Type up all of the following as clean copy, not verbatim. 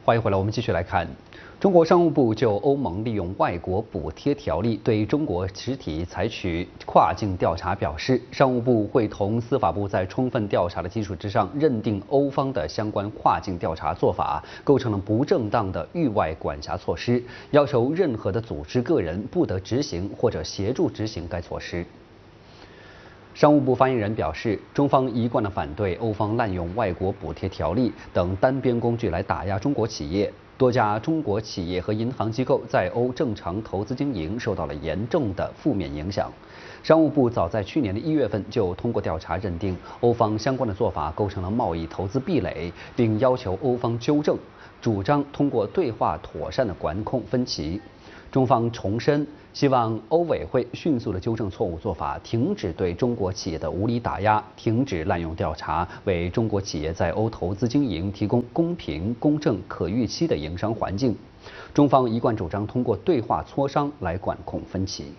欢迎回来，我们继续来看。中国商务部就欧盟利用外国补贴条例对中国实体采取跨境调查表示，商务部会同司法部在充分调查的基础之上，认定欧方的相关跨境调查做法构成了不正当的域外管辖措施，要求任何的组织个人不得执行或者协助执行该措施。商务部发言人表示，中方一贯的反对欧方滥用外国补贴条例等单边工具来打压中国企业。多家中国企业和银行机构在欧正常投资经营受到了严重的负面影响。商务部早在去年的1月份就通过调查认定欧方相关的做法构成了贸易投资壁垒，并要求欧方纠正，主张通过对话妥善的管控分歧。中方重申，希望欧委会迅速的纠正错误做法，停止对中国企业的无理打压，停止滥用调查，为中国企业在欧投资经营提供公平、公正、可预期的营商环境。中方一贯主张通过对话磋商来管控分歧。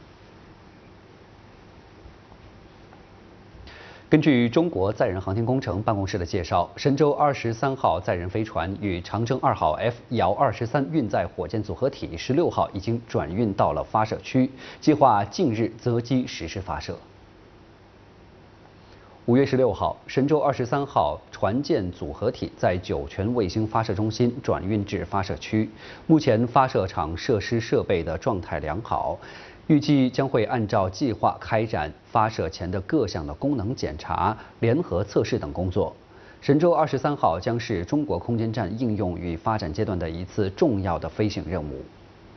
根据中国载人航天工程办公室的介绍，神舟23号载人飞船与长征2号 F-23运载火箭组合体16号已经转运到了发射区，计划近日择机实施发射。5月16号，神舟23号船舰组合体在酒泉卫星发射中心转运至发射区，目前发射场设施设备的状态良好。预计将会按照计划开展发射前的各项的功能检查、联合测试等工作。神舟23号将是中国空间站应用与发展阶段的一次重要的飞行任务。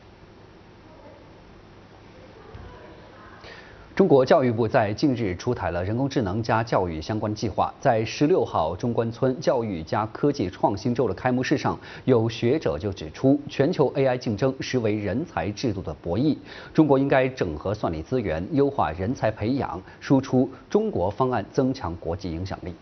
中国教育部在近日出台了人工智能加教育相关计划。在16号中关村教育加科技创新周的开幕式上，有学者就指出，全球 AI 竞争实为人才制度的博弈，中国应该整合算力资源，优化人才培养，输出中国方案，增强国际影响力。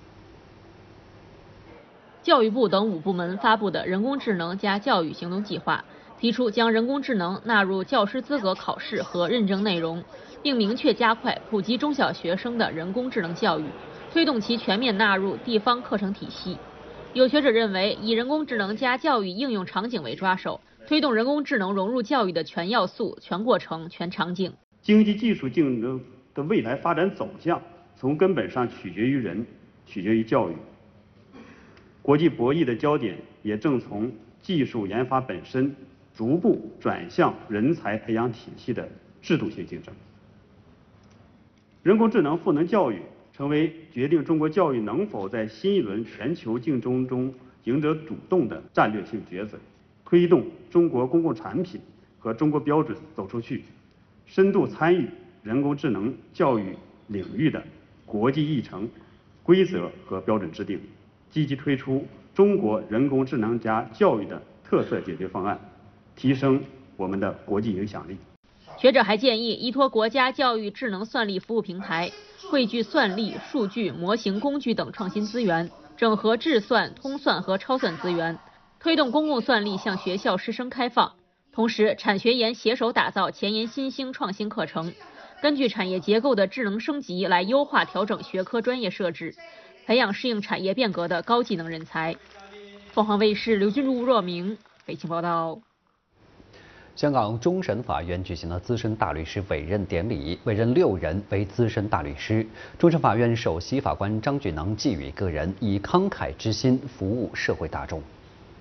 教育部等5部门发布的人工智能加教育行动计划，提出将人工智能纳入教师资格考试和认证内容，并明确加快普及中小学生的人工智能教育，推动其全面纳入地方课程体系。有学者认为，以人工智能加教育应用场景为抓手，推动人工智能融入教育的全要素、全过程、全场景。 经济技术竞争的未来发展走向，从根本上取决于人，取决于教育。国际博弈的焦点也正从技术研发本身逐步转向人才培养体系的制度性竞争。人工智能赋能教育成为决定中国教育能否在新一轮全球竞争中赢得主动的战略性抉择，推动中国公共产品和中国标准走出去，深度参与人工智能教育领域的国际议程、规则和标准制定，积极推出中国人工智能加教育的特色解决方案，提升我们的国际影响力。 学者还建议依托国家教育智能算力服务平台，汇聚算力、数据、模型、工具等创新资源，整合智算、通算和超算资源，推动公共算力向学校师生开放。同时，产学研携手打造前沿新兴创新课程，根据产业结构的智能升级来优化调整学科专业设置，培养适应产业变革的高技能人才。凤凰卫视刘君如、吴若明北京报道。 香港终审法院举行了资深大律师委任典礼，委任6人为资深大律师。终审法院首席法官张举能寄语个人，以慷慨之心服务社会大众。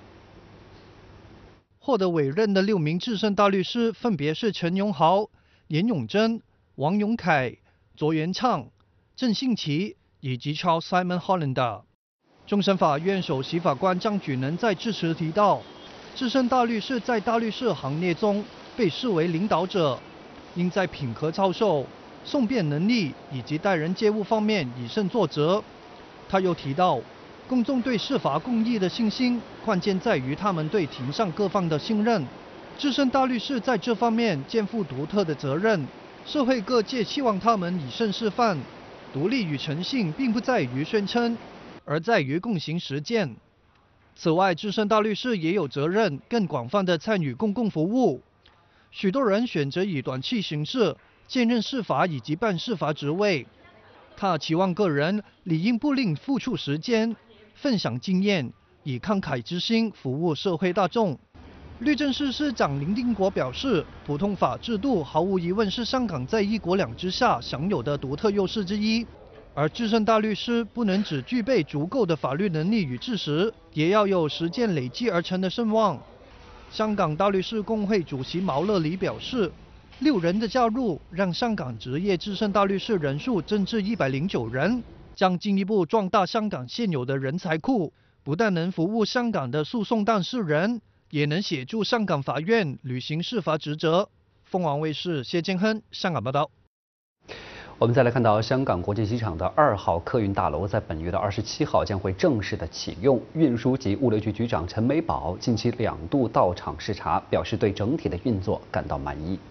获得委任的6名资深大律师分别是陈永豪、严永珍、王永凯、卓元畅、郑信琪以及 Charles Simon Holland。终审法院首席法官张举能在致辞提到，资深大律师在大律师行列中被视为领导者，应在品格操守、讼辩能力以及待人接物方面以身作则。他又提到，公众对司法公义的信心，关键在于他们对庭上各方的信任。资深大律师在这方面肩负独特的责任，社会各界期望他们以身示范。独立与诚信并不在于宣称，而在于共行实践。此外，资深大律师也有责任更广泛地参与公共服务。许多人选择以短期形式兼任司法以及办事法职位。他期望个人理应不吝付出时间，分享经验，以以慷慨之心服务社会大众。律政司司长林定国表示，普通法制度毫无疑问是香港在一国两制下享有的独特优势之一。而资深大律师不能只具备足够的法律能力与知识，也要有实践累积而成的声望。香港大律师公会主席毛乐礼表示，6人的加入让香港职业资深大律师人数增至109人，将进一步壮大香港现有的人才库，不但能服务香港的诉讼当事人，也能协助香港法院履行司法职责。凤凰卫视谢建亨香港报道。 我们再来看到香港国际机场的2号客运大楼在本月的27号将会正式的启用。运输及物流局局长陈美宝近期2度到场视察，表示对整体的运作感到满意。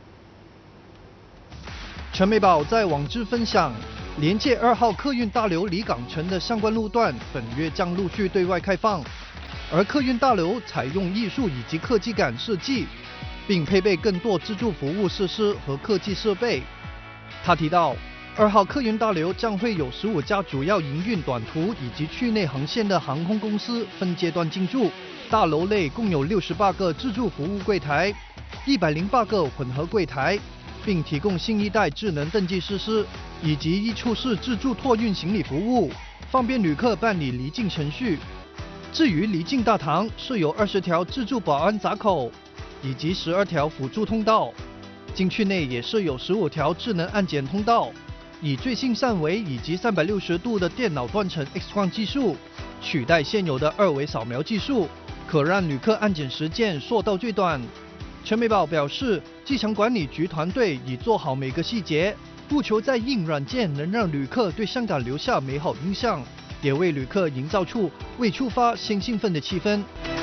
陈美宝在网誌分享，连接2号客运大楼离港城的相关路段，本月将陆续对外开放。而客运大楼采用艺术以及科技感设计，并配备更多自助服务设施和科技设备。他提到，2号客运大楼将会有15家主要营运短途以及区内航线的航空公司分阶段进驻。大楼内共有68个自助服务柜台，108个混合柜台，并提供新一代智能登记设施，以及一处是自助托运行李服务，方便旅客办理离境程序。至于离境大堂，设有20条自助保安闸口，以及12条辅助通道。禁区内也设有15条智能安检通道。以最新3维以及360度的电脑断层 X 光技术，取代现有的2维扫描技术，可让旅客安检时间缩到最短。陈美宝表示，机场管理局团队已做好每个细节，务求在硬软件能让旅客对香港留下美好印象，也为旅客营造出未出发先兴奋的气氛。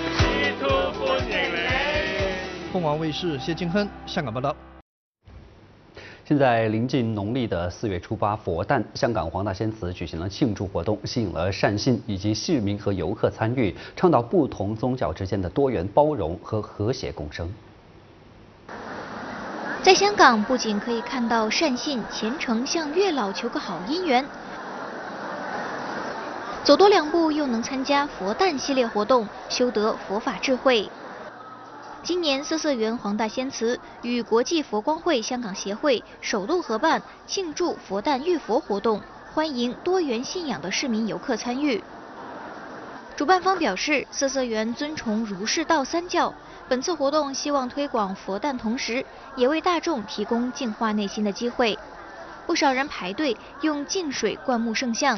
凤凰卫视谢金亨香港报道。 现在临近农历的4月初8佛诞，香港黄大仙祠举行了庆祝活动，吸引了善信以及市民和游客参与，倡导不同宗教之间的多元包容和和谐共生。 在香港，不仅可以看到善信虔诚向月老求个好姻缘，走多2步又能参加佛诞系列活动，修得佛法智慧。今年色色园黄大仙祠与国际佛光会香港协会首度合办庆祝佛诞浴佛活动，欢迎多元信仰的市民游客参与。主办方表示，色色园尊崇儒释道3教，本次活动希望推广佛诞，同时也为大众提供净化内心的机会。不少人排队用净水灌木圣像，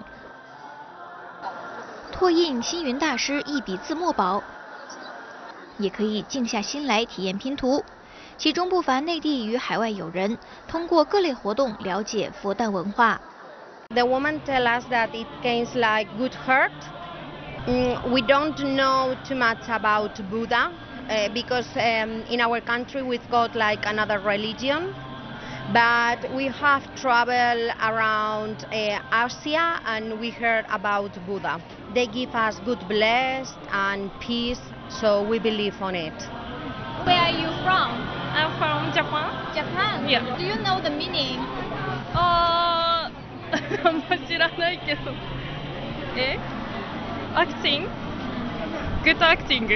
拓印星云大师一笔字墨宝，也可以静下心来体验拼图，其中不乏内地与海外友人，通过各类活动了解佛诞文化。 The woman tell us that it gains like good heart. We don't know too much about Buddha because in our country we've got like another religion. But we have traveled around Asia and we heard about Buddha. They give us good bless and peace, so we believe on it. Where are you from? I'm from Japan. Japan? Yeah. Do you know the meaning? あんま知らないけど。Acting? Good acting?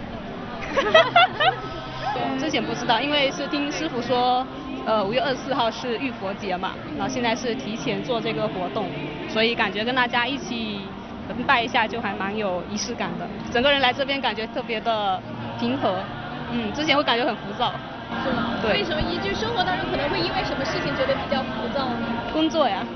之前不知道，因为是听师傅说，5月24号是浴佛节嘛，然后现在是提前做这个活动，所以感觉跟大家一起拜一下就还蛮有仪式感的。整个人来这边感觉特别的平和，之前会感觉很浮躁。 是吗？ 对。 为什么就生活当中可能会因为什么事情觉得比较浮躁呢？ 工作呀。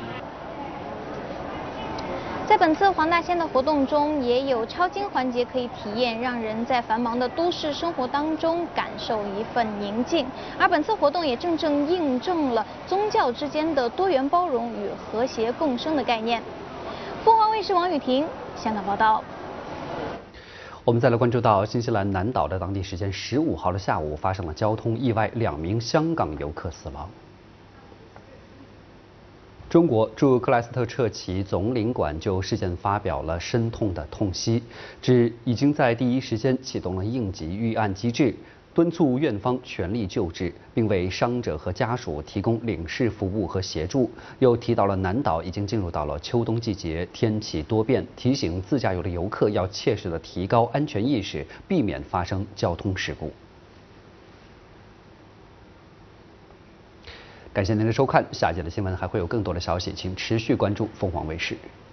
在本次黄大仙的活动中，也有抄经环节可以体验，让人在繁忙的都市生活当中感受一份宁静。而本次活动也正正印证了宗教之间的多元包容与和谐共生的概念。凤凰卫视王雨婷香港报道。 我们再来关注到新西兰南岛的当地时间15号的下午发生了交通意外，2名香港游客死亡。中国驻克莱斯特彻奇总领馆就事件发表了深痛的痛惜，指已经在第一时间启动了应急预案机制， 敦促院方全力救治，并为伤者和家属提供领事服务和协助。又提到了南岛已经进入到了秋冬季节，天气多变，提醒自驾游的游客要切实的提高安全意识，避免发生交通事故。感谢您的收看，下节的新闻还会有更多的消息，请持续关注凤凰卫视。